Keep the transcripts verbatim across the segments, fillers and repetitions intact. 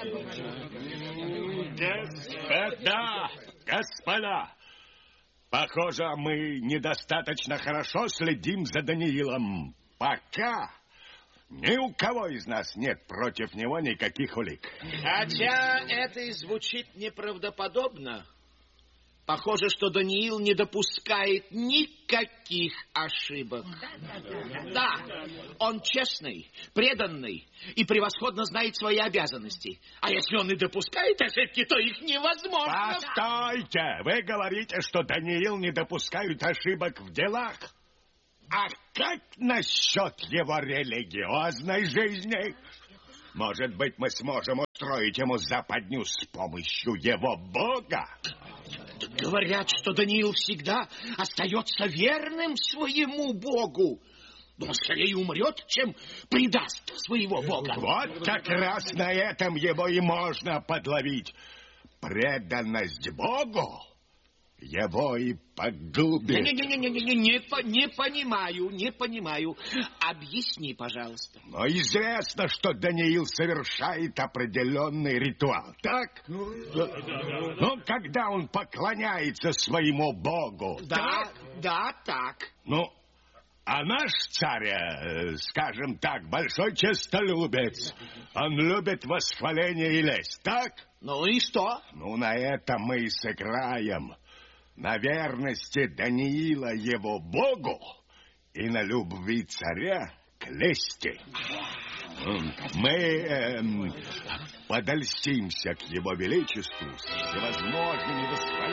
Господа, господа, похоже, мы недостаточно хорошо следим за Даниилом. Пока ни у кого из нас нет против него никаких улик. Хотя это и звучит неправдоподобно. Похоже, что Даниил не допускает никаких ошибок. Да, он честный, преданный и превосходно знает свои обязанности. А если он и допускает ошибки, то их невозможно. Постойте! Вы говорите, что Даниил не допускает ошибок в делах? А как насчет его религиозной жизни? Может быть, мы сможем устроить ему западню с помощью его Бога? Говорят, что Даниил всегда остается верным своему Богу. Но он скорее умрет, чем предаст своего Бога. Вот как раз на этом его и можно подловить. Преданность Богу его и погубит. Не-не-не, не, не, не понимаю, не понимаю. Объясни, пожалуйста. Но известно, что Даниил совершает определенный ритуал, так? Ну, ну когда он поклоняется своему Богу. Да, так? да, так. Ну, а наш царь, скажем так, большой честолюбец. Он любит восхваление и лесть, так? Ну и что? Ну, на этом мы и сыграем. На верности Даниила его Богу и на любви царя к лести. Мы эм, подольстимся к его величеству с всевозможными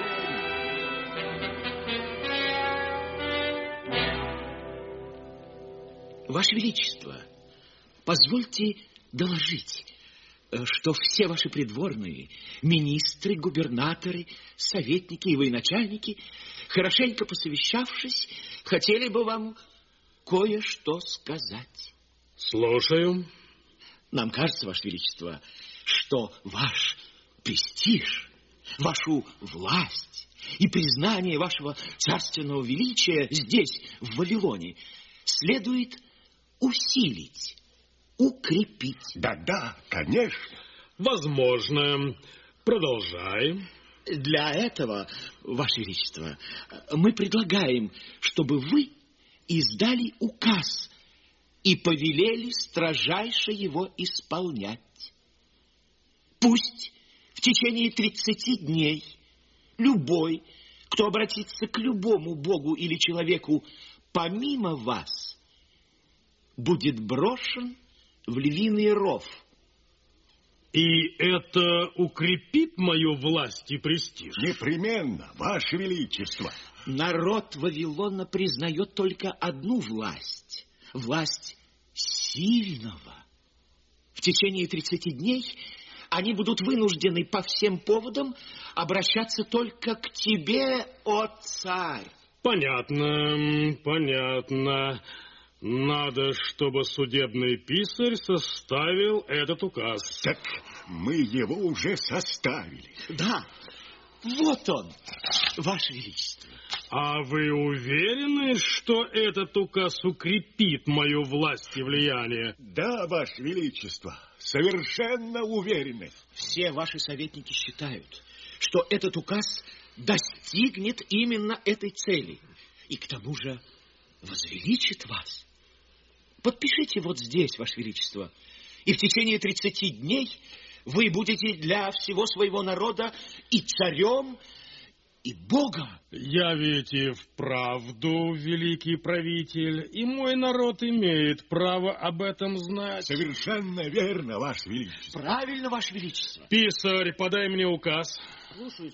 восхвалениями. Ваше Величество, позвольте доложить, что все ваши придворные, министры, губернаторы, советники и военачальники, хорошенько посовещавшись, хотели бы вам кое-что сказать. Слушаю. Нам кажется, Ваше Величество, что ваш престиж, вашу власть и признание вашего царственного величия здесь, в Вавилоне, следует усилить, укрепить. Да-да, конечно. Возможно. Продолжай. Для этого, Ваше Величество, мы предлагаем, чтобы вы издали указ и повелели строжайше его исполнять. Пусть в течение тридцати дней любой, кто обратится к любому богу или человеку помимо вас, будет брошен в львиный ров. И это укрепит мою власть и престиж? Непременно, Ваше Величество. Народ Вавилона признает только одну власть. Власть сильного. В течение тридцати дней они будут вынуждены по всем поводам обращаться только к тебе, о царь. Понятно, понятно. Надо, чтобы судебный писарь составил этот указ. Так мы его уже составили. Да, вот он, Ваше Величество. А вы уверены, что этот указ укрепит мою власть и влияние? Да, Ваше Величество, совершенно уверены. Все ваши советники считают, что этот указ достигнет именно этой цели. И к тому же возвеличит вас. Подпишите вот здесь, Ваше Величество, и в течение тридцати дней вы будете для всего своего народа и царем, и Богом. Я ведь и вправду великий правитель, и мой народ имеет право об этом знать. Совершенно верно, Ваше Величество. Правильно, Ваше Величество. Писарь, подай мне указ. Слушаюсь,